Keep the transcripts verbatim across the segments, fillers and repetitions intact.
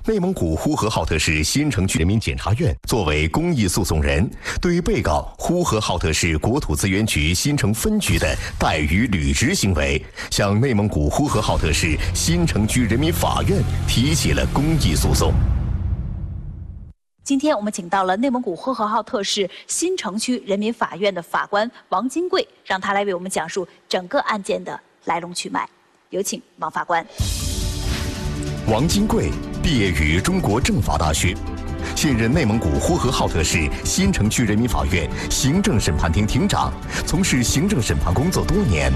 内蒙古呼和浩特市新城区人民检察院作为公益诉讼人，对被告呼和浩特市国土资源局新城分局的怠于履职行为，向内蒙古呼和浩特市新城区人民法院提起了公益诉讼。 今天我们请到了内蒙古呼和浩特市新城区人民法院的法官王金贵，让他来为我们讲述整个案件的来龙去脉。有请王法官。 王金贵毕业于中国政法大学，现任内蒙古呼和浩特市新城区人民法院行政审判庭庭长，从事行政审判工作多年。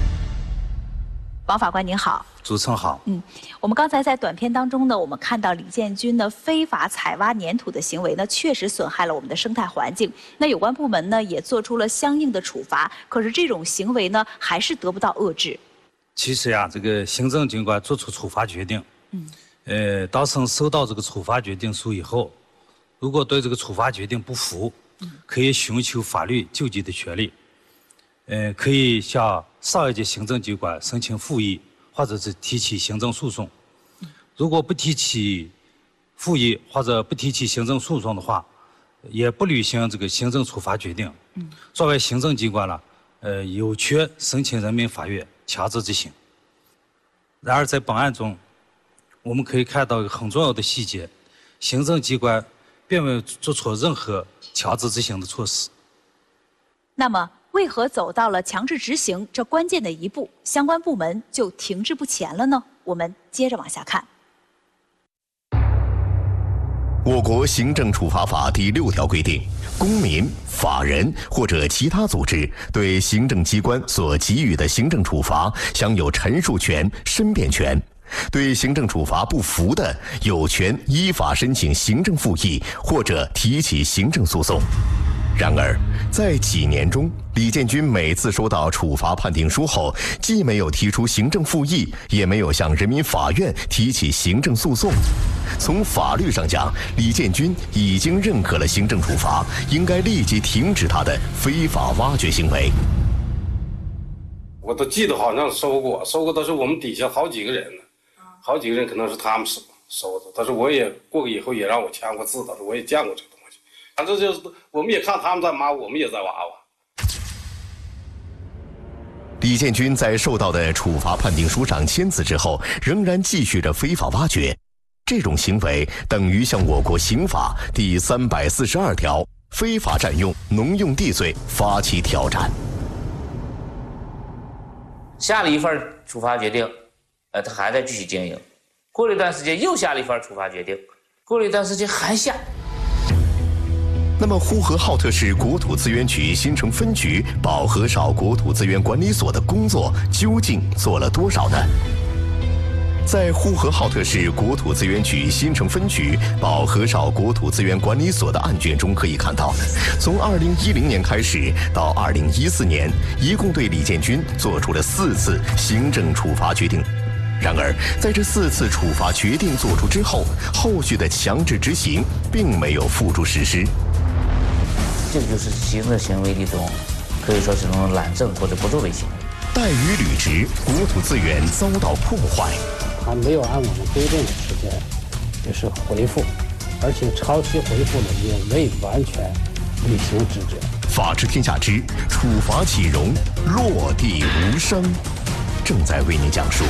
王法官您好。 主持人好。 嗯，我们刚才在短片当中呢，我们看到李建军呢非法采挖粘土的行为呢，确实损害了我们的生态环境。那有关部门呢也做出了相应的处罚，可是这种行为呢还是得不到遏制。 其实呀，这个行政机关做出处罚决定，嗯，呃，当事人收到这个处罚决定书以后，如果对这个处罚决定不服，嗯，可以寻求法律救济的权利，呃，可以向上一级行政机关申请复议，或者是提起行政诉讼。如果不提起复议或者不提起行政诉讼的话，也不履行这个行政处罚决定，嗯，作为行政机关了，呃，有权申请人民法院强制执行。然而在本案中，我们可以看到一个很重要的细节，行政机关并没有做出任何强制执行的措施。 那么为何走到了强制执行这关键的一步，相关部门就停滞不前了呢？我们接着往下看。 我国行政处罚法第六条规定，公民、法人或者其他组织对行政机关所给予的行政处罚享有陈述权、申辩权。对行政处罚不服的，有权依法申请行政复议或者提起行政诉讼。然而，在几年中，李建军每次收到处罚判定书后，既没有提出行政复议，也没有向人民法院提起行政诉讼。从法律上讲，李建军已经认可了行政处罚，应该立即停止他的非法挖掘行为。 我都记得好像收过，收过，但是我们底下好几个人呢，好几个人可能是他们收收的，但是我也过个以后也让我签过字，但是我也见过这个东西。反正就是我们也看他们在挖，我们也在挖挖。 李建军在收到的处罚判定书上签字之后，仍然继续着非法挖掘，这种行为等于向我国刑法第三百四十二条非法占用农用地罪发起挑战。 下了一份处罚决定，呃，他还在继续经营。过了一段时间又下了一份处罚决定，过了一段时间还下。 那么，呼和浩特市国土资源局新城分局保河少国土资源管理所的工作究竟做了多少呢？在呼和浩特市国土资源局新城分局保河少国土资源管理所的案卷中可以看到，从二零一零年开始到二零一四年，一共对李建军做出了四次行政处罚决定。然而，在这四次处罚决定作出之后，后续的强制执行并没有付诸实施。 这就是行政行为的一种，可以说是一种懒政或者不作为行为。 怠于履职，国土资源遭到破坏。 他没有按我们规定的时间就是回复，而且超期回复了也未完全履行职责。 法治天下之处罚岂容落地无声，正在为您讲述。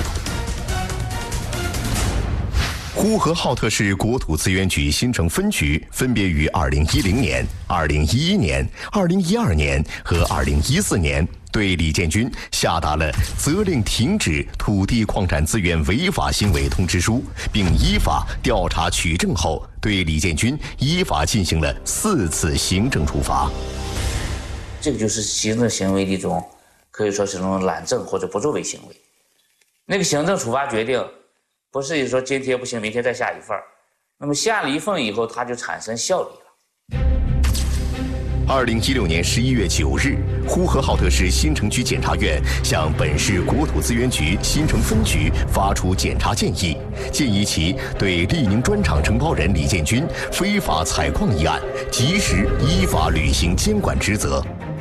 呼和浩特市国土资源局新城分局分别于二零一零年、二零一一年、二零一二年和二零一四年对李建军下达了责令停止土地矿产资源违法行为通知书，并依法调查取证后，对李建军依法进行了四次行政处罚。 这个就是行政行为的一种，可以说是一种懒政或者不作为行为。那个行政处罚决定，不是说今天不行，明天再下一份，那么下了一份以后，它就产生效力了。 二零一六年十一月九日，呼和浩特市新城区检察院向本市国土资源局新城分局发出检察建议，建议其对利宁砖厂承包人李建军非法采矿一案，及时依法履行监管职责。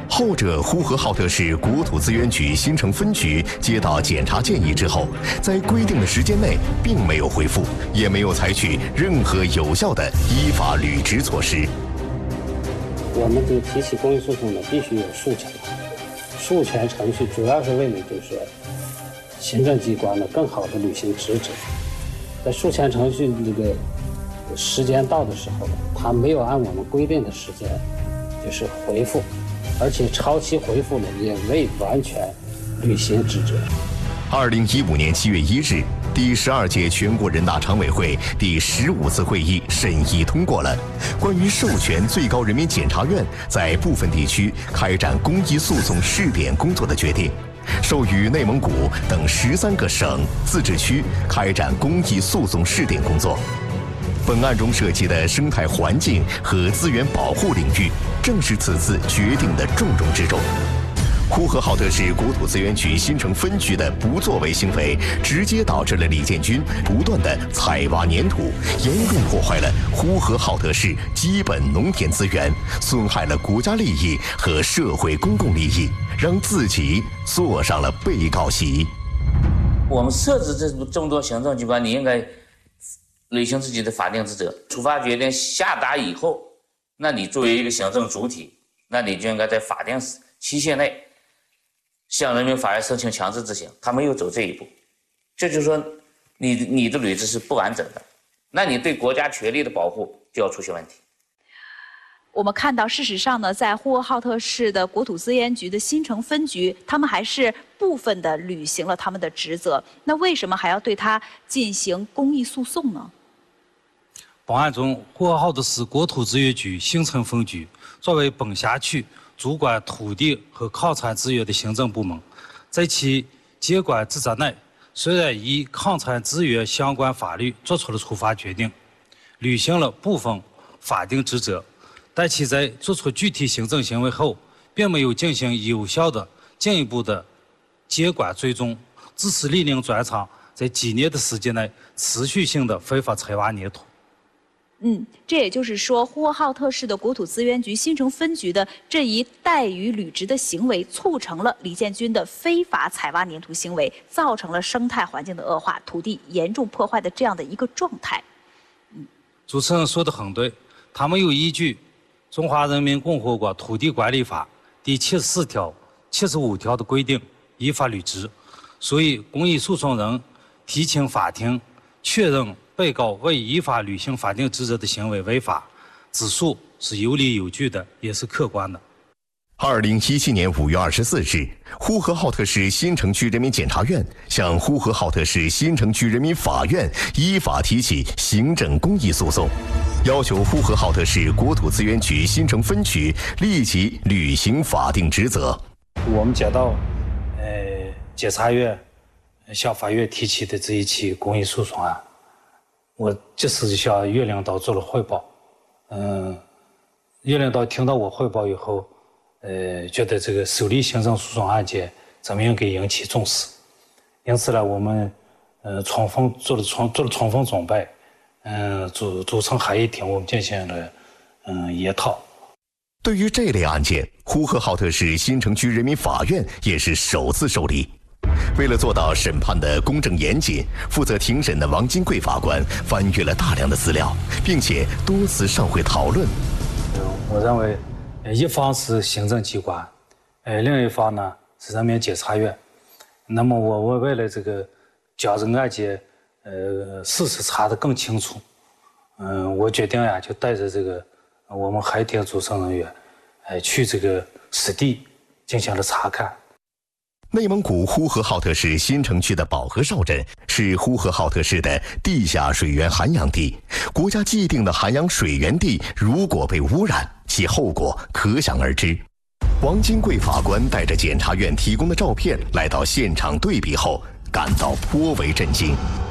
后者呼和浩特市国土资源局新城分局接到检查建议之后，在规定的时间内并没有回复，也没有采取任何有效的依法履职措施。 我们这提起公益诉讼呢，必须有诉权，诉权程序主要是为了就是行政机关呢更好的履行职责。在诉权程序这个时间到的时候，他没有按我们规定的时间就是回复。而且超期回复呢，也未完全履行职责。 二零一五年七月一日，第十二届全国人大常委会第十五次会议审议通过了关于授权最高人民检察院在部分地区开展公益诉讼试点工作的决定，授予内蒙古等十三个省、自治区开展公益诉讼试点工作。本案中涉及的生态环境和资源保护领域，正是此次决定的重中之重。呼和浩特市国土资源局新城分局的不作为行为，直接导致了李建军不断的采挖粘土，严重破坏了呼和浩特市基本农田资源，损害了国家利益和社会公共利益，让自己坐上了被告席。 我们设置这这么多行政机关，你应该履行自己的法定职责。处罚决定下达以后，那你作为一个行政主体，那你就应该在法定期限内向人民法院申请强制执行。他没有走这一步，这就是说你你的履职是不完整的，那你对国家权力的保护就要出现问题。 我们看到，事实上呢，在呼和浩特市的国土资源局的新城分局，他们还是部分的履行了他们的职责。那为什么还要对他进行公益诉讼呢？ 本案中，呼和浩特市国土资源局新城分局作为本辖区主管土地和矿产资源的行政部门，在其监管职责内，虽然依矿产资源相关法律作出了处罚决定，履行了部分法定职责，但其在作出具体行政行为后，并没有进行有效的进一步的监管追踪，致使利宁砖厂在几年的时间内持续性的非法采挖粘土。 嗯，这也就是说，呼和浩特市的国土资源局新城分局的这一怠于履职的行为，促成了李建军的非法采挖粘土行为，造成了生态环境的恶化、土地严重破坏的这样的一个状态。 嗯，主持人说的很对，他们有依据《中华人民共和国土地管理法》第七十四条、七十五条的规定，依法履职，所以公益诉讼人提请法庭确认被告未依法履行法定职责的行为违法，指诉是有理有据的，也是客观的。 二零一七年五月二十四日，呼和浩特市新城区人民检察院向呼和浩特市新城区人民法院依法提起行政公益诉讼，要求呼和浩特市国土资源局新城分局立即履行法定职责。 我们接到呃检察院向法院提起的这一起公益诉讼案，我及时向岳领导做了汇报。嗯，岳领导听到我汇报以后，呃，觉得这个受理行政诉讼案件咱们应该引起重视，因此呢，我们呃充分做了充做了充分准备，嗯，组组成合议庭，我们进行了嗯研讨。 对于这类案件，呼和浩特市新城区人民法院也是首次受理。为了做到审判的公正严谨，负责庭审的王金贵法官翻阅了大量的资料，并且多次上会讨论。 我认为，一方是行政机关，呃，另一方呢是人民检察院。那么我我为了这个将这个案件呃事实查得更清楚，嗯、呃，我决定呀就带着这个我们海庭组成人员，呃，去这个实地进行了查看。 内蒙古呼和浩特市新城区的保河哨镇是呼和浩特市的地下水源涵养地，国家既定的涵养水源地如果被污染，其后果可想而知。王金贵法官带着检察院提供的照片来到现场对比后，感到颇为震惊。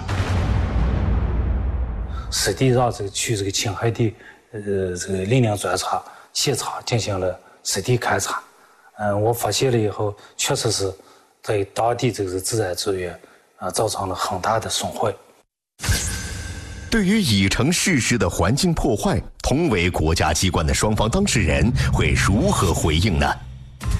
实地让这个去这个青海地，呃，这个利宁砖厂现场进行了实地勘查，嗯，我发现了以后，确实是对当地这个自然资源啊造成了很大的损坏。 对于已成事实的环境破坏，同为国家机关的双方当事人会如何回应呢？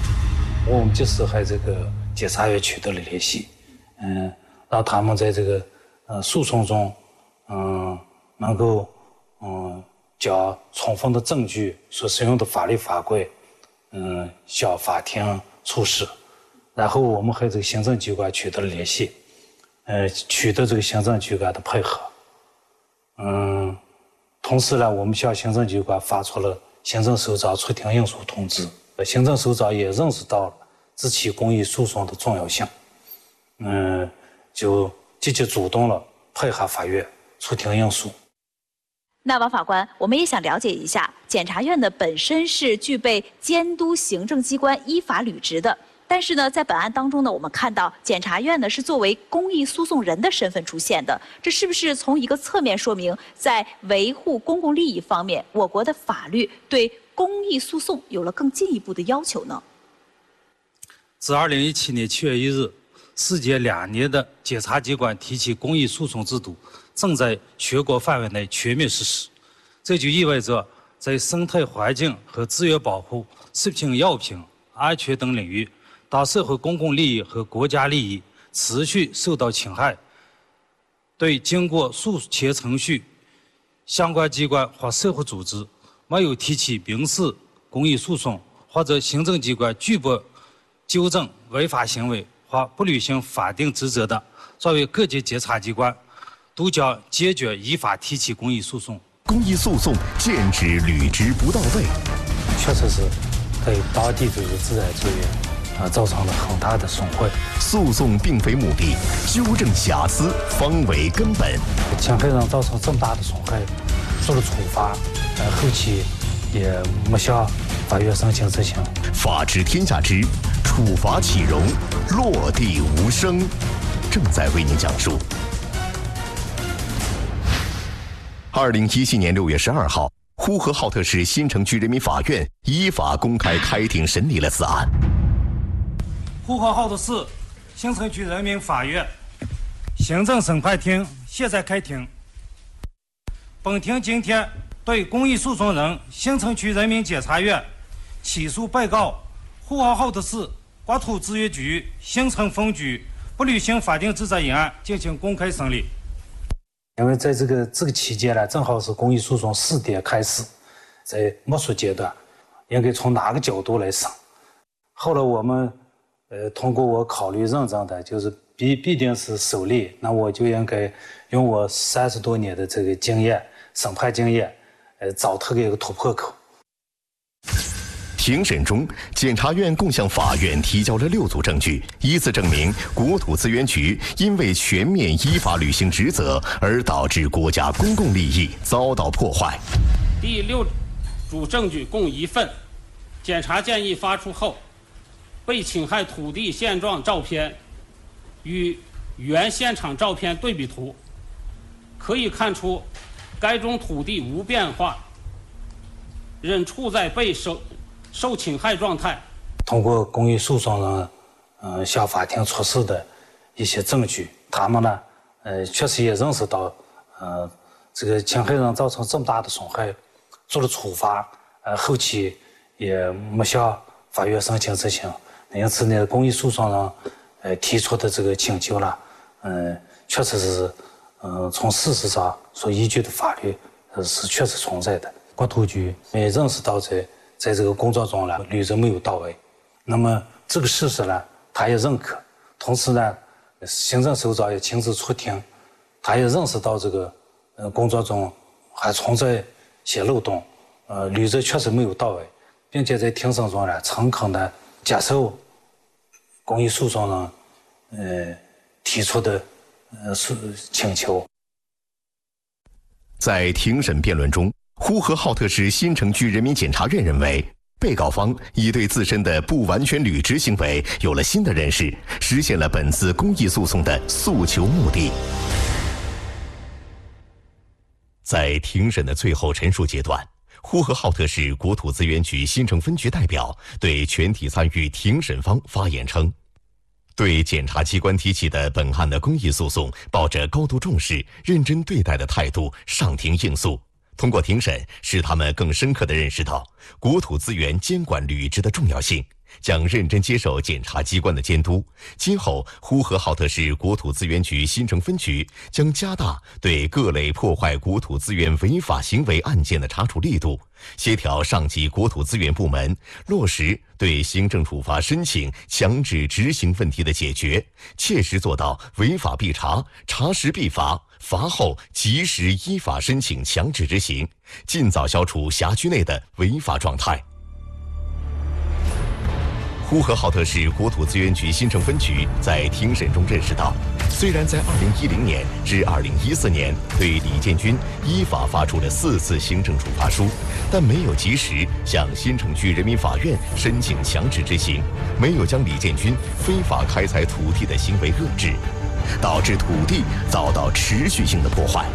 我们及时和这个检察院取得了联系，嗯，让他们在这个呃诉讼中，嗯，能够嗯将充分的证据所使用的法律法规，嗯，向法庭出示，然后我们和这个行政机关取得了联系，呃，取得这个行政机关的配合，嗯，同时呢，我们向行政机关发出了行政首长出庭应诉通知。行政首长也认识到了这起公益诉讼的重要性，嗯，就积极主动了配合法院出庭应诉。 那王法官，我们也想了解一下，检察院呢本身是具备监督行政机关依法履职的，但是呢，在本案当中呢，我们看到检察院呢是作为公益诉讼人的身份出现的，这是不是从一个侧面说明，在维护公共利益方面，我国的法律对公益诉讼有了更进一步的要求呢？ 自二零一七年七月一日，世界两年的检察机关提起公益诉讼制度正在全国范围内全面实施。这就意味着，在生态环境和资源保护、食品药品安全等领域，当社会公共利益和国家利益持续受到侵害，对经过诉前程序，相关机关或社会组织没有提起民事公益诉讼，或者行政机关拒不纠正违法行为或不履行法定职责的，作为各级检察机关都将坚决依法提起公益诉讼。 公益诉讼建指履职不到位， 确实是对当地这个自然资源啊造成了很大的损坏。 诉讼并非目的，纠正瑕疵方为根本。 侵害人造成这么大的损害，做了处罚，呃，后期也没向法院申请执行。 法治天下之处罚岂容落地无声，正在为您讲述。二零一七年六月十二号，呼和浩特市新城区人民法院依法公开开庭审理了此案。 呼和浩特市新城区人民法院行政审判庭现在开庭。本庭今天对公益诉讼人新城区人民检察院起诉被告呼和浩特市国土资源局新城分局不履行法定职责一案进行公开审理。因为在这个这个期间呢，正好是公益诉讼试点开始，在摸索阶段，应该从哪个角度来审？后来我们呃通过我考虑认证的，就是必必定是首例，那我就应该用我三十多年的这个经验，审判经验，呃找它一个突破口。 庭审中，检察院共向法院提交了六组证据，依次证明国土资源局因为全面依法履行职责而导致国家公共利益遭到破坏。 第六组证据共一份，检察建议发出后，被侵害土地现状照片与原现场照片对比图，可以看出该中土地无变化，仍处在被收受侵害状态。 通过公益诉讼人，呃，向法庭出示的一些证据，他们呢，呃，确实也认识到，呃，这个侵害人造成这么大的损害，做了处罚，呃，后期也没向法院申请执行，因此呢，公益诉讼人，呃，提出的这个请求呢，嗯、呃，确实是，嗯、呃，从事实上所依据的法律，呃，是确实存在的。国土局也认识到这。在这个工作中呢，履职没有到位，那么这个事实呢，他也认可。同时呢，行政首长也亲自出庭，他也认识到这个呃工作中还存在些漏洞，呃，履职确实没有到位，并且在庭审中呢，诚恳地接受公益诉讼人呃提出的呃诉请求。 在庭审辩论中，呼和浩特市新城区人民检察院认为，被告方已对自身的不完全履职行为有了新的认识，实现了本次公益诉讼的诉求目的。在庭审的最后陈述阶段，呼和浩特市国土资源局新城分局代表对全体参与庭审方发言称，对检察机关提起的本案的公益诉讼抱着高度重视、认真对待的态度上庭应诉。通过庭审，使他们更深刻地认识到国土资源监管履职的重要性， 将认真接受检察机关的监督。今后，呼和浩特市国土资源局新城分局将加大对各类破坏国土资源违法行为案件的查处力度，协调上级国土资源部门，落实对行政处罚申请强制执行问题的解决，切实做到违法必查、查实必罚、罚后及时依法申请强制执行，尽早消除辖区内的违法状态。呼和浩特市国土资源局新城分局在庭审中认识到，虽然在二零一零年至二零一四年对李建军依法发出了四次行政处罚书，但没有及时向新城区人民法院申请强制执行，没有将李建军非法开采土地的行为遏制，导致土地遭到持续性的破坏。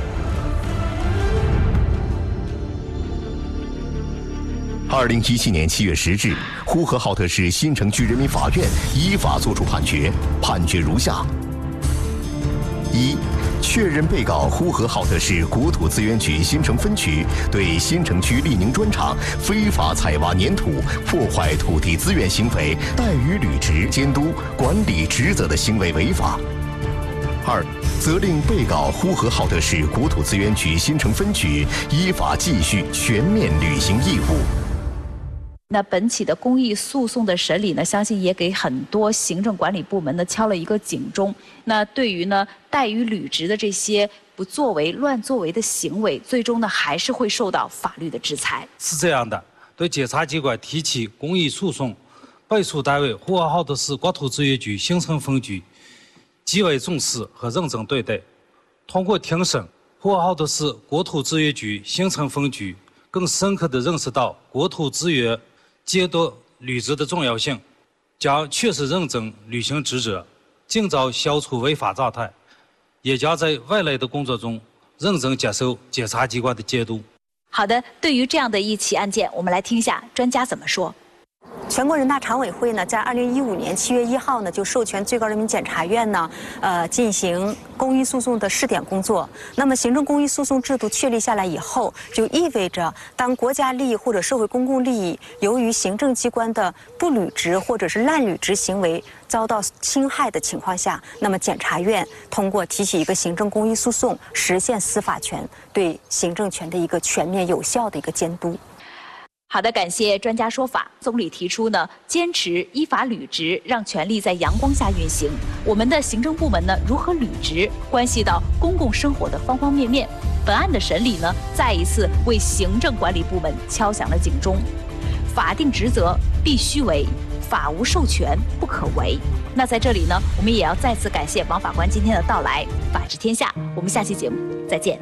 二零一七年七月十日，呼和浩特市新城区人民法院依法作出判决，判决如下：一、确认被告呼和浩特市国土资源局新城分局对新城区利宁砖厂非法采挖粘土、破坏土地资源行为怠于履职监督管理职责的行为违法；二、责令被告呼和浩特市国土资源局新城分局依法继续全面履行义务。 那本起的公益诉讼的审理呢，相信也给很多行政管理部门呢敲了一个警钟。那对于呢怠于履职的这些不作为、乱作为的行为，最终呢还是会受到法律的制裁。 是这样的，对检察机关提起公益诉讼，被诉单位呼和浩特市国土资源局新城分局极为重视和认真对待。通过庭审，呼和浩特市国土资源局新城分局更深刻地认识到国土资源监督履职的重要性，将确实认真履行职责，尽早消除违法状态，也将在未来的工作中认真接受检察机关的监督。 好的，对于这样的一起案件，我们来听一下专家怎么说。 全国人大常委会呢，在二零一五年七月一号呢，就授权最高人民检察院呢，呃，进行公益诉讼的试点工作。那么，行政公益诉讼制度确立下来以后，就意味着，当国家利益或者社会公共利益由于行政机关的不履职或者是滥履职行为遭到侵害的情况下，那么检察院通过提起一个行政公益诉讼，实现司法权对行政权的一个全面有效的一个监督。 好的，感谢专家说法。总理提出呢，坚持依法履职，让权力在阳光下运行。我们的行政部门呢，如何履职，关系到公共生活的方方面面。本案的审理呢，再一次为行政管理部门敲响了警钟。法定职责必须为，法无授权不可为。那在这里呢，我们也要再次感谢王法官今天的到来。法治天下，我们下期节目再见。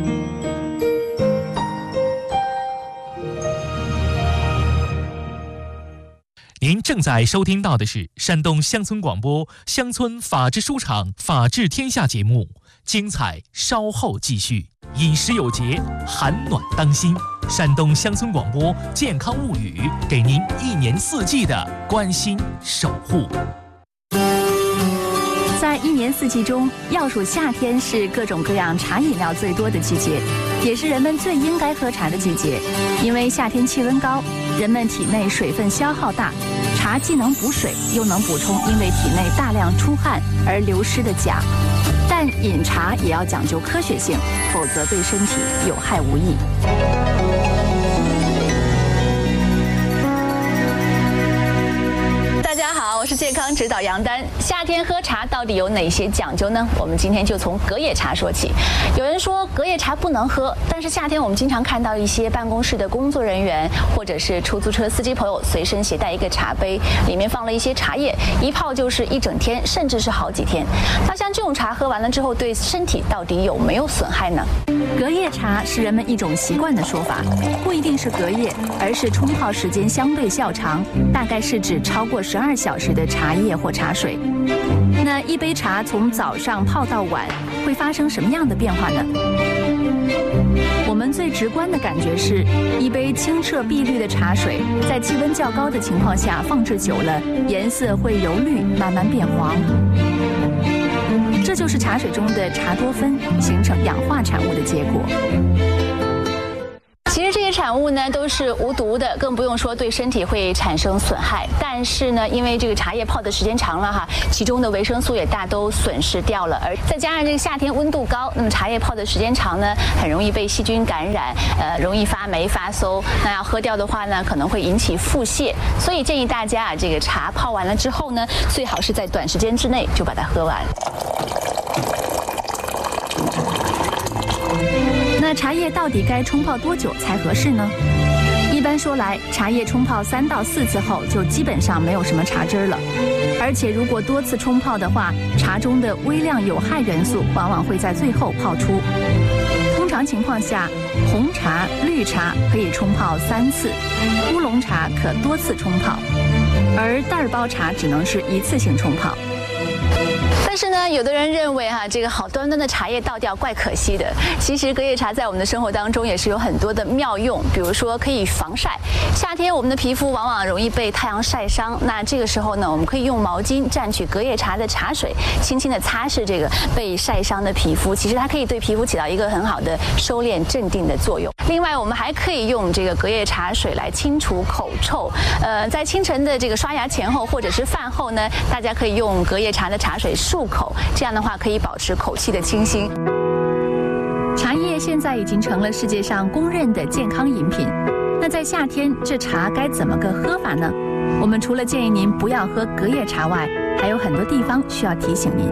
您正在收听到的是山东乡村广播乡村法治书场法治天下节目，精彩稍后继续。饮食有节，寒暖当心。山东乡村广播健康物语，给您一年四季的关心守护。 在一年四季中，要数夏天是各种各样茶饮料最多的季节，也是人们最应该喝茶的季节。因为夏天气温高，人们体内水分消耗大，茶既能补水，又能补充因为体内大量出汗而流失的钾。但饮茶也要讲究科学性，否则对身体有害无益。大家好，我是健康指导杨丹。夏天喝茶到底有哪些讲究呢？我们今天就从隔夜茶说起。有人说隔夜茶不能喝，但是夏天我们经常看到一些办公室的工作人员或者是出租车司机朋友随身携带一个茶杯，里面放了一些茶叶，一泡就是一整天，甚至是好几天。那像这种茶喝完了之后，对身体到底有没有损害呢？隔夜茶是人们一种习惯的说法，不一定是隔夜，而是冲泡时间相对较长，大概是指超过十二小时的茶叶或茶水。那一杯茶从早上泡到晚，会发生什么样的变化呢？我们最直观的感觉是，一杯清澈碧绿的茶水，在气温较高的情况下放置久了，颜色会由绿慢慢变黄。这就是茶水中的茶多酚形成氧化产物的结果。其实这些产物呢都是无毒的，更不用说对身体会产生损害。但是呢，因为这个茶叶泡的时间长了哈，其中的维生素也大都损失掉了，而再加上这个夏天温度高，那么茶叶泡的时间长呢，很容易被细菌感染，呃，容易发霉发馊。那要喝掉的话呢，可能会引起腹泻。所以建议大家啊，这个茶泡完了之后呢，最好是在短时间之内就把它喝完。 那茶叶到底该冲泡多久才合适呢？一般说来，茶叶冲泡三到四次后，就基本上没有什么茶汁了。而且如果多次冲泡的话，茶中的微量有害元素往往会在最后泡出。通常情况下，红茶、绿茶可以冲泡三次，乌龙茶可多次冲泡，而袋儿包茶只能是一次性冲泡。 但是呢，有的人认为哈、啊，这个好端端的茶叶倒掉，怪可惜的。其实隔夜茶在我们的生活当中也是有很多的妙用，比如说可以防晒。夏天我们的皮肤往往容易被太阳晒伤，那这个时候呢，我们可以用毛巾蘸取隔夜茶的茶水，轻轻的擦拭这个被晒伤的皮肤。其实它可以对皮肤起到一个很好的收敛镇定的作用。另外，我们还可以用这个隔夜茶水来清除口臭。呃，在清晨的这个刷牙前后或者是饭后呢，大家可以用隔夜茶的茶水漱口，这样的话可以保持口气的清新。 茶叶现在已经成了世界上公认的健康饮品。那在夏天，这茶该怎么个喝法呢？我们除了建议您不要喝隔夜茶外，还有很多地方需要提醒您。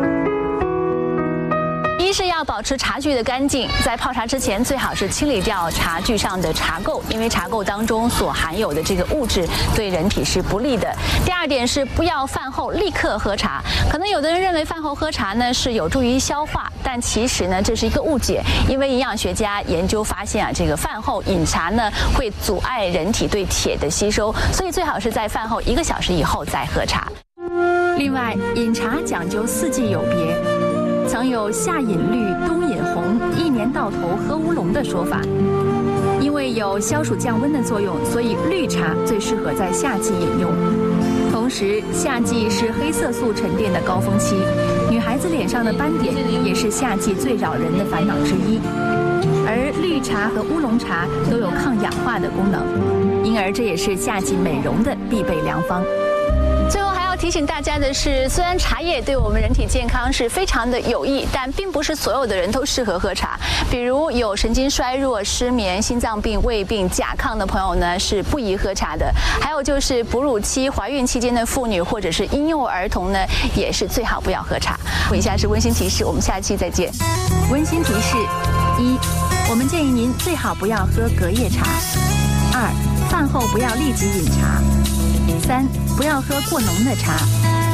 一是要保持茶具的干净，在泡茶之前最好是清理掉茶具上的茶垢，因为茶垢当中所含有的这个物质对人体是不利的。第二点是不要饭后立刻喝茶，可能有的人认为饭后喝茶呢是有助于消化，但其实呢这是一个误解，因为营养学家研究发现啊，这个饭后饮茶呢会阻碍人体对铁的吸收，所以最好是在饭后一个小时以后再喝茶。 另外，饮茶讲究四季有别。曾有夏饮绿，冬饮红，一年到头喝乌龙的说法。因为有消暑降温的作用，所以绿茶最适合在夏季饮用。同时，夏季是黑色素沉淀的高峰期，女孩子脸上的斑点也是夏季最扰人的烦恼之一。而绿茶和乌龙茶都有抗氧化的功能，因而这也是夏季美容的必备良方。 最后还要提醒大家的是，虽然茶叶对我们人体健康是非常的有益，但并不是所有的人都适合喝茶。比如有神经衰弱、失眠、心脏病、胃病、甲亢的朋友呢，是不宜喝茶的。还有就是哺乳期、怀孕期间的妇女或者是婴幼儿童呢，也是最好不要喝茶。以下是温馨提示，我们下期再见。 温馨提示：一，我们建议您最好不要喝隔夜茶；二，饭后不要立即饮茶；三，不要喝过浓的茶。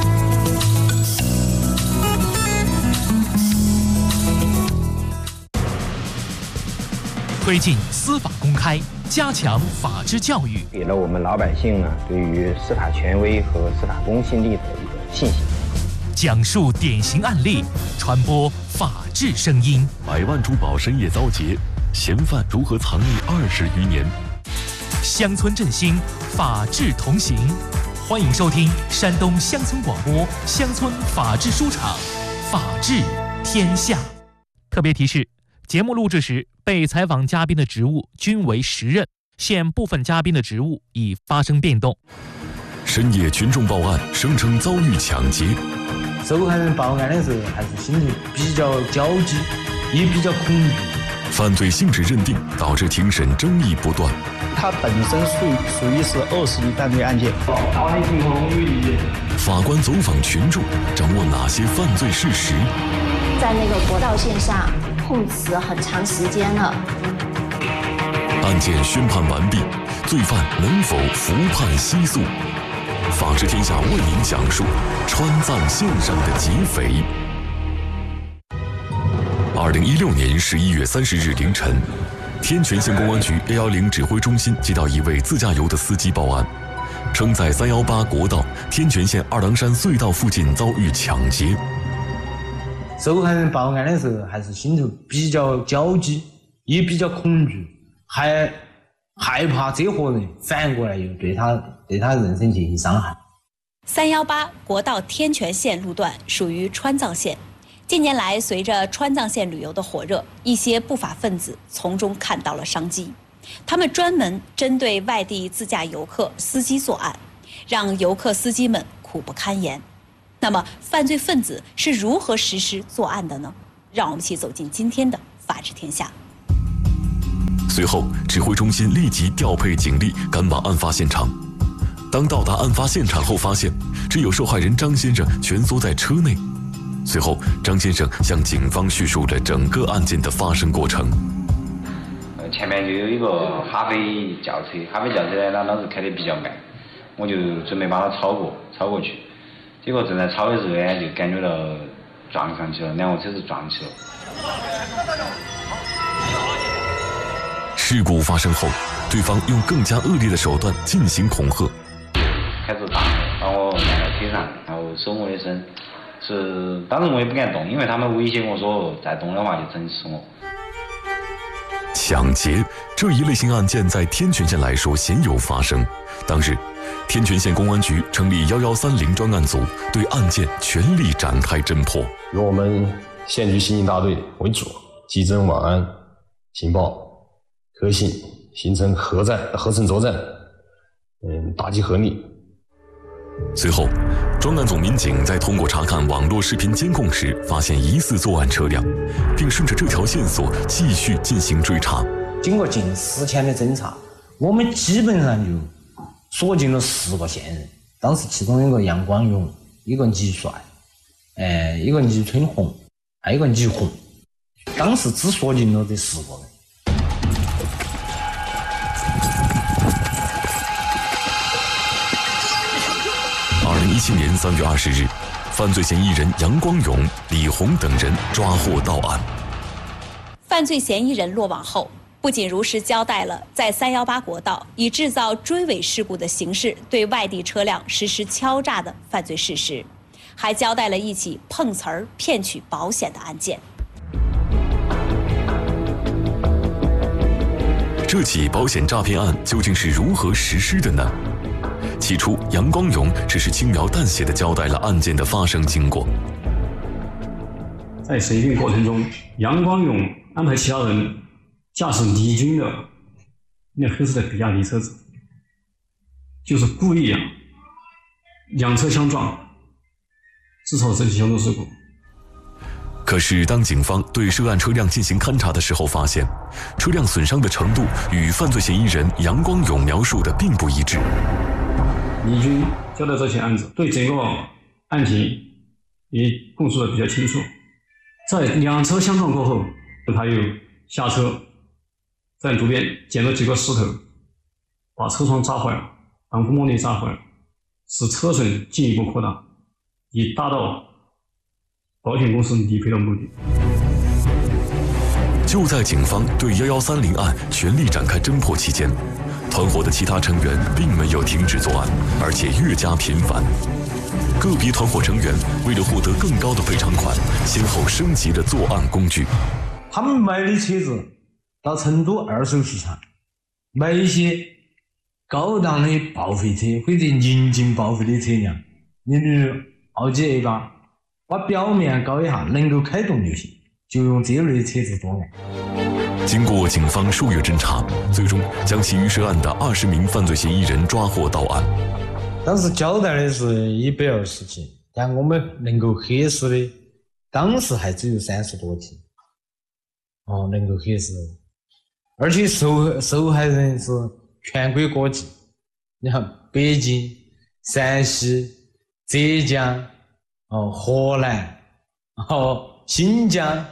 推进司法公开，加强法治教育， 给了我们老百姓呢对于司法权威和司法公信力的一个信心。 讲述典型案例，传播法治声音。 百万珠宝深夜遭劫，嫌犯如何藏匿二十余年？ 乡村振兴，法治同行。欢迎收听山东乡村广播乡村法治书场，法治天下。特别提示：节目录制时，被采访嘉宾的职务均为实任，现部分嘉宾的职务已发生变动。 深夜群众报案，声称遭遇抢劫。 受害人报案的时候，还是心里比较焦急，也比较恐惧。 犯罪性质认定，导致庭审争议不断。 它本身属于属于是恶势力犯罪案件。 法官走访群众，掌握哪些犯罪事实？ 在那个国道线上碰瓷很长时间了。 案件宣判完毕，罪犯能否服判息诉？法治天下为您讲述川藏线上的劫匪。二零一六年十一月三十日凌晨，天全县公安局 A 一零指挥中心接到一位自驾游的司机报案，称在三一八国道天全县二郎山隧道附近遭遇抢劫。 受害人报案的时候，还是心头比较焦急，也比较恐惧，还害怕这伙人反过来又对他对他人身进行伤害。 三一八国道天全县路段属于川藏线。近年来，随着川藏线旅游的火热，一些不法分子从中看到了商机。 他们专门针对外地自驾游客司机作案，让游客司机们苦不堪言。那么，犯罪分子是如何实施作案的呢？让我们一起走进今天的《法治天下》。 随后，指挥中心立即调配警力赶往案发现场。当到达案发现场后，发现只有受害人张先生蜷缩在车内。随后，张先生向警方叙述了整个案件的发生过程。 前面就有一个哈飞轿车，哈飞轿车呢，它当时开得比较慢，我就准备把它超过，超过去。结果正在超的时候呢，就感觉到撞上去了，两个车子撞起了。 事故发生后，对方用更加恶劣的手段进行恐吓， 开始打我，把我按到车上，然后手我的身，是当时我也不敢动，因为他们威胁我说再动的话就整死我。 抢劫这一类型案件在天全县来说鲜有发生。当日，天全县公安局成立幺幺三零专案组，对案件全力展开侦破。 由我们县局刑警大队为主，稽侦网安，情报可信，形成合战、合成作战，嗯，打击合力。 随后，专案组民警在通过查看网络视频监控时，发现疑似作案车辆，并顺着这条线索继续进行追查。 经过近十天的侦查，我们基本上就锁定了十个线人。当时其中一个杨光勇，一个倪帅，呃，一个倪春红，还有一个倪红。当时只锁定了这十个人。 二零一七年三月二十日，犯罪嫌疑人杨光勇、李红等人抓获到案。 犯罪嫌疑人落网后，不仅如实交代了在三幺八国道以制造追尾事故的形式对外地车辆实施敲诈的犯罪事实，还交代了一起碰瓷儿骗取保险的案件。 这起保险诈骗案究竟是如何实施的呢？起初，杨光勇只是轻描淡写地交代了案件的发生经过。 在审讯过程中，杨光勇安排其他人驾驶李军的那黑色的比亚迪车子，就是故意啊两车相撞，制造这起交通事故。 可是，当警方对涉案车辆进行勘查的时候，发现车辆损伤的程度与犯罪嫌疑人杨光勇描述的并不一致。 李军交代这起案子，对整个案情也供述的比较清楚。在两车相撞过后，他又下车，在路边捡了几个石头，把车窗砸坏了，挡风玻璃砸坏了，使车损进一步扩大，以达到保险公司理赔的目的。 就在警方对幺幺三零案全力展开侦破期间，团伙的其他成员并没有停止作案，而且越加频繁。个别团伙成员为了获得更高的赔偿款，先后升级了作案工具。 他们买的车子到成都二手市场买一些高档的报废车或者临近报废的车辆，你比如奥迪 A 八，把表面搞一下，能够开动就行，就用这类车子作案。 经过警方数月侦查，最终将其余涉案的二十名犯罪嫌疑人抓获到案。 当时交代的是一百二十起，但我们能够核实的，当时还只有三十多起。哦，能够核实，而且受受害人是全国各地，你看北京、陕西、浙江、哦河南、哦新疆。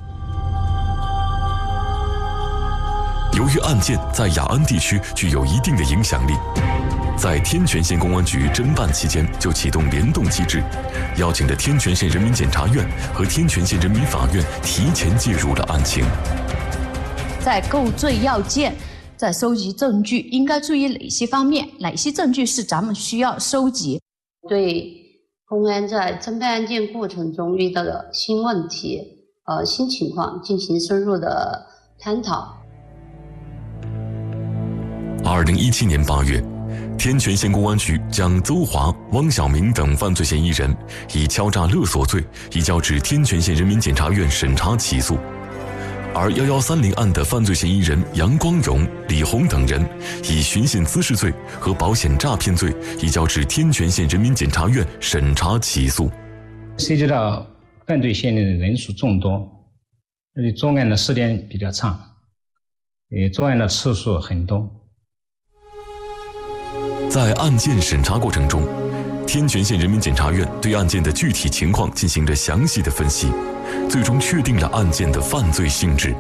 由于案件在雅安地区具有一定的影响力，在天全县公安局侦办期间就启动联动机制，邀请了天全县人民检察院和天全县人民法院提前介入了案情。 在构罪要件，在收集证据应该注意哪些方面？哪些证据是咱们需要收集？ 对公安在侦办案件过程中遇到的新问题、呃新情况进行深入的探讨。 二零一七年八月，天全县公安局将邹华、汪晓明等犯罪嫌疑人以敲诈勒索罪移交至天全县人民检察院审查起诉。 而一一三零案的犯罪嫌疑人杨光荣、李红等人以寻衅滋事罪和保险诈骗罪移交至天全县人民检察院审查起诉。 涉及到犯罪嫌疑人人数众多，而且作案的时间比较长，也作案的次数很多。 在案件审查过程中，天全县人民检察院对案件的具体情况进行了详细的分析，最终确定了案件的犯罪性质。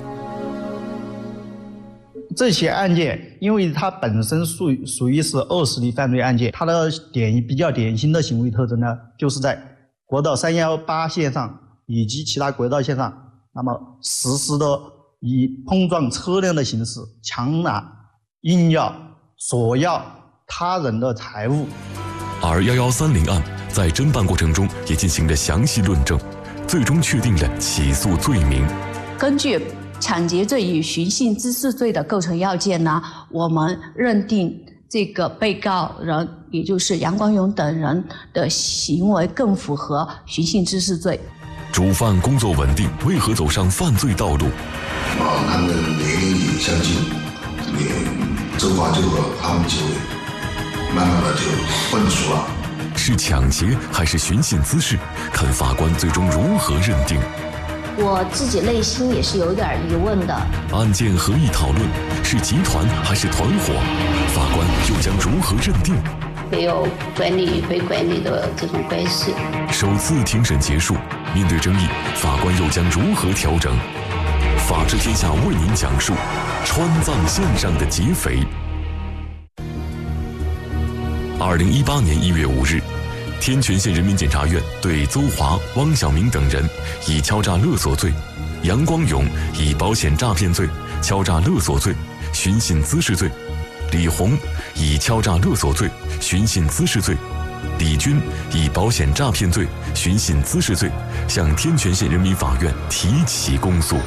这起案件，因为它本身属属于是恶势力犯罪案件，它的典比较典型的行为特征呢，就是在国道三一八线上以及其他国道线上，那么实施的以碰撞车辆的形式强拿、硬要、索要他人的财物。 而一一三零案在侦办过程中也进行了详细论证，最终确定了起诉罪名。 根据抢劫罪与寻衅滋事罪的构成要件呢，我们认定这个被告人，也就是杨光荣等人的行为更符合寻衅滋事罪。 主犯工作稳定，为何走上犯罪道路？ 啊，他们年龄也相近，也走法就和他们就慢慢的就混熟了。 是抢劫还是寻衅滋事？看法官最终如何认定。 我自己内心也是有点疑问的。 案件合议讨论，是集团还是团伙？法官又将如何认定？ 会有管理与被管理的这种关系。 首次庭审结束，面对争议，法官又将如何调整？法治天下为您讲述川藏线上的劫匪。二零一八年一月五日，天全县人民检察院对邹华、汪小明等人以敲诈勒索罪，杨光勇以保险诈骗罪、敲诈勒索罪、寻衅滋事罪，李红以敲诈勒索罪、寻衅滋事罪，李军以保险诈骗罪、寻衅滋事罪向天全县人民法院提起公诉。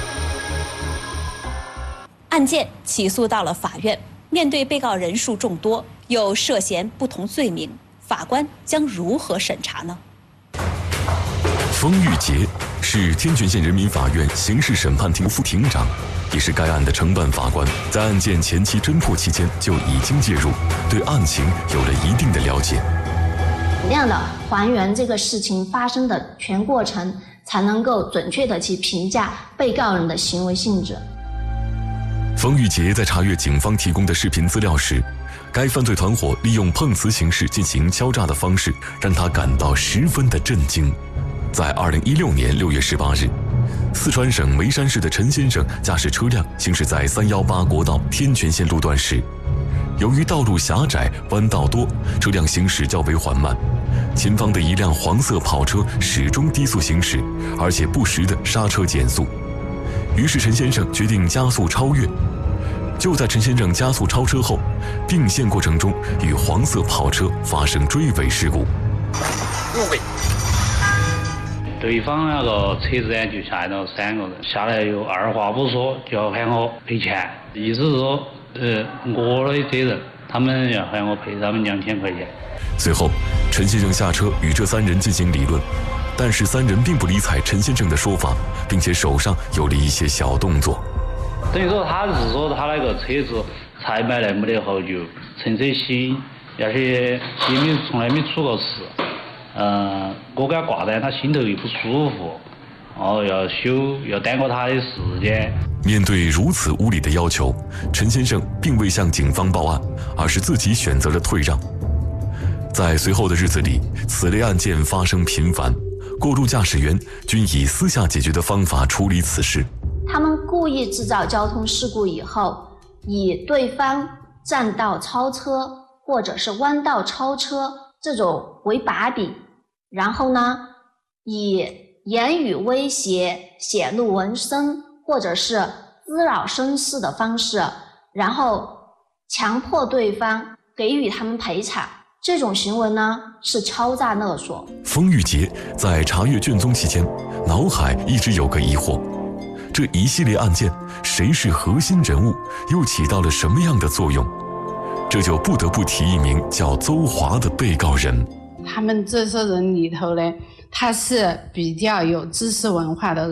案件起诉到了法院，面对被告人数众多，又涉嫌不同罪名，法官将如何审查呢？ 封玉杰是天全县人民法院刑事审判庭副庭长，也是该案的承办法官，在案件前期侦破期间就已经介入，对案情有了一定的了解。 怎样的还原这个事情发生的全过程，才能够准确的去评价被告人的行为性质。 封玉杰在查阅警方提供的视频资料时，该犯罪团伙利用碰瓷形式进行敲诈的方式，让他感到十分的震惊。在二零一六年六月十八日，四川省眉山市的陈先生驾驶车辆行驶在三一八国道天全线路段时，由于道路狭窄、弯道多，车辆行驶较为缓慢。前方的一辆黄色跑车始终低速行驶，而且不时的刹车减速。于是陈先生决定加速超越。就在陈先生加速超车后，并线过程中与黄色跑车发生追尾事故。 入尾。对方那个车子呢就下来了三个人，下来又二话不说就要喊我赔钱，意思是说，呃，我的责任，他们要喊我赔他们两千块钱。 随后，陈先生下车与这三人进行理论，但是三人并不理睬陈先生的说法，并且手上有了一些小动作。 等于说他是说他那个车子才买来没得好久，乘车新，而且也没从来没出过事。嗯、呃，我给他挂单，他心头又不舒服，然后要修，要耽搁他的时间。 面对如此无理的要求，陈先生并未向警方报案，而是自己选择了退让。在随后的日子里，此类案件发生频繁，过路驾驶员均以私下解决的方法处理此事。 他们故意制造交通事故以后，以对方占道超车或者是弯道超车这种为把柄，然后呢，以言语威胁、显露纹身或者是滋扰生事的方式，然后强迫对方给予他们赔偿。这种行为呢是敲诈勒索。 封玉杰在查阅卷宗期间，脑海一直有个疑惑：这一系列案件，谁是核心人物，又起到了什么样的作用？这就不得不提一名叫邹华的被告人。 他们这些人里头呢，他是比较有知识文化的人，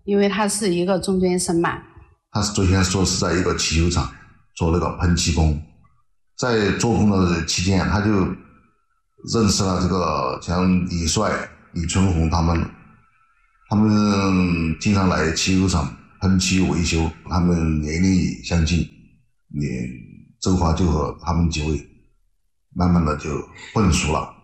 因为它是一个中间声脉。 他是最先说是在一个气球场做那个喷气工，在做工的期间，他就认识了这个像李帅、李春红他们，他们经常来气球场喷漆维修，他们年龄也相近，也周华就和他们几位慢慢的就混熟了。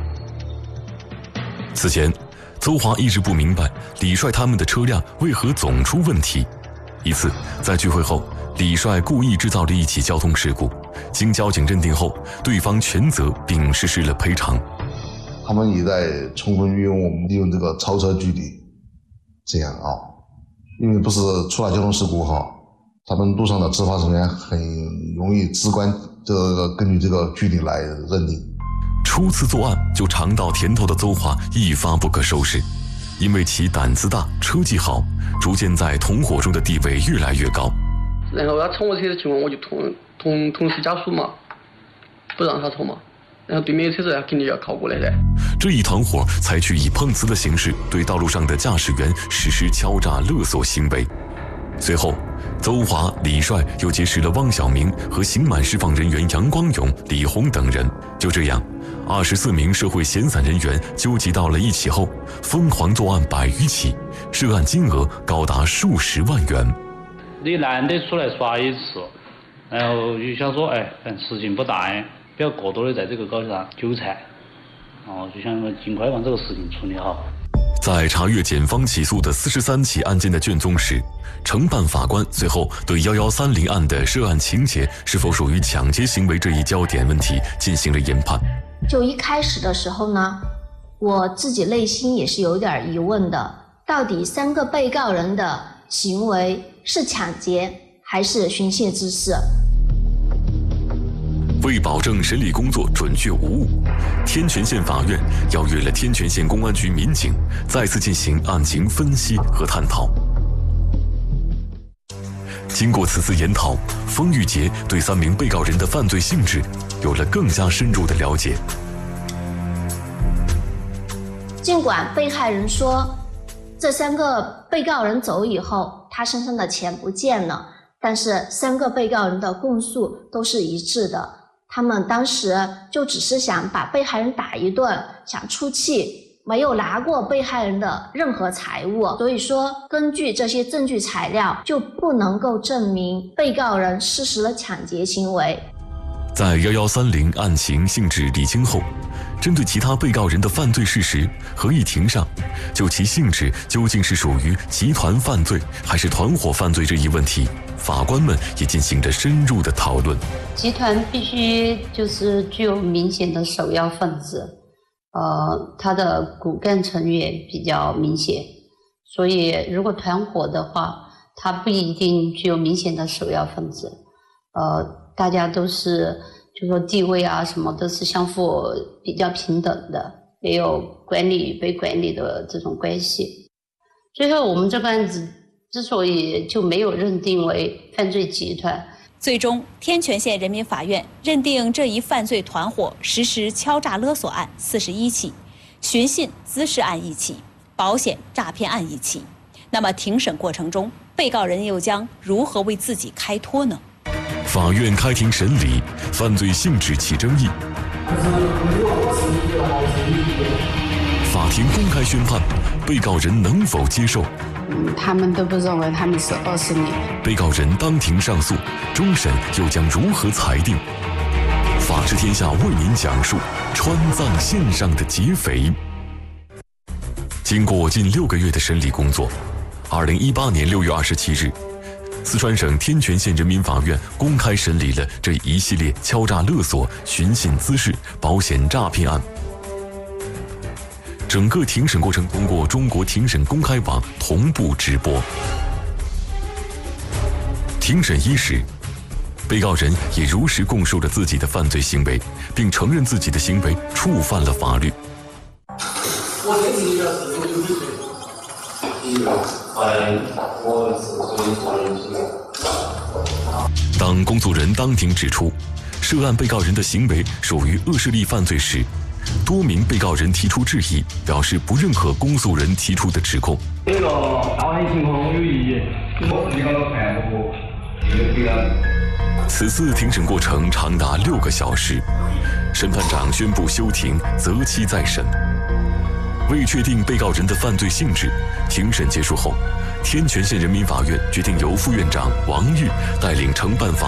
此前，邹华一直不明白李帅他们的车辆为何总出问题。一次在聚会后，李帅故意制造了一起交通事故，经交警认定后，对方全责并实施了赔偿。 他们也在充分运用我们利用这个超车距离，这样啊，因为不是出了交通事故哈，他们路上的执法人员很容易直观这个根据这个距离来认定。 初次作案就尝到甜头的邹华一发不可收拾，因为其胆子大、车技好，逐渐在同伙中的地位越来越高。 然后他冲我车的情况，我就同同同时加速嘛，不让他冲嘛。然后对面的车子肯定要靠过来噻。 这一团伙采取以碰瓷的形式对道路上的驾驶员实施敲诈勒索行为。随后，邹华、李帅又结识了汪小明和刑满释放人员杨光勇、李红等人。就这样，二十四名社会闲散人员纠集到了一起后，疯狂作案百余起，涉案金额高达数十万元。 你难得出来耍一次，然后就想说，哎，反正事情不大，不要过多的在这个高头上纠缠，然后就想尽快把这个事情处理好。 在查阅检方起诉的四十三起案件的卷宗时，承办法官随后对幺幺三零案的涉案情节是否属于抢劫行为这一焦点问题进行了研判。 就一开始的时候呢，我自己内心也是有点疑问的，到底三个被告人的行为是抢劫还是寻衅滋事？ 为保证审理工作准确无误，天全县法院邀约了天全县公安局民警再次进行案情分析和探讨。经过此次研讨，封玉杰对三名被告人的犯罪性质有了更加深入的了解。 尽管被害人说这三个被告人走以后，他身上的钱不见了，但是三个被告人的供述都是一致的。他们当时就只是想把被害人打一顿，想出气，没有拿过被害人的任何财物，所以说根据这些证据材料，就不能够证明被告人实施了抢劫行为。 在幺幺三零案情性质理清后，针对其他被告人的犯罪事实，合议庭上就其性质究竟是属于集团犯罪还是团伙犯罪这一问题，法官们也进行着深入的讨论。 集团必须就是具有明显的首要分子，呃，他的骨干成员比较明显，所以如果团伙的话，他不一定具有明显的首要分子，呃，大家都是就说地位啊什么都是相互比较平等的，没有管理与被管理的这种关系。最后我们这个案子之所以就没有认定为犯罪集团， 最终天全县人民法院认定这一犯罪团伙实施敲诈勒索案四十一起，寻衅滋事案一起，保险诈骗案一起。那么庭审过程中，被告人又将如何为自己开脱呢？ 法院开庭审理，犯罪性质起争议。法庭公开宣判，被告人能否接受？ 嗯，他们都不认为他们是恶势力。 被告人当庭上诉，终审又将如何裁定？法治天下为您讲述川藏线上的劫匪。经过近六个月的审理工作，二零一八年六月二十七日。四川省天全县人民法院公开审理了这一系列敲诈勒索、寻衅滋事、保险诈骗案。整个庭审过程通过中国庭审公开网同步直播。庭审伊始，被告人也如实供述了自己的犯罪行为，并承认自己的行为触犯了法律。 我这是一个事情就是一个哎，我是属于错人行为。 当工作人当庭指出，涉案被告人的行为属于恶势力犯罪时， 多名被告人提出质疑，表示不认可公诉人提出的指控。 这个大庭情况我有异议，我提高了判不这个。 此次庭审过程长达六个小时，审判长宣布休庭，择期再审。为确定被告人的犯罪性质，庭审结束后，天全县人民法院决定由副院长王玉带领承办法